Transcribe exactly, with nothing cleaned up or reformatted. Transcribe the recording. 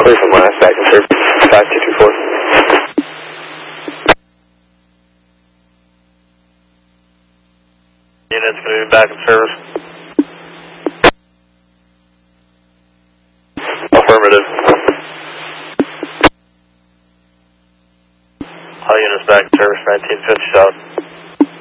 Cleveland last, back in service, five two two four. Unit's going to be back in service. Affirmative. All units back in service, nineteen fifty south.